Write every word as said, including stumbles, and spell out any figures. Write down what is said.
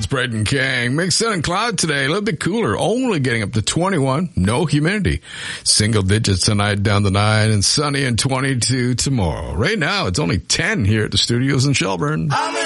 It's Braden King. Mixed sun and cloud today. A little bit cooler. Only getting up to twenty-one. No humidity. Single digits tonight down to nine and sunny and twenty-two tomorrow. Right now, it's only ten here at the studios in Shelburne.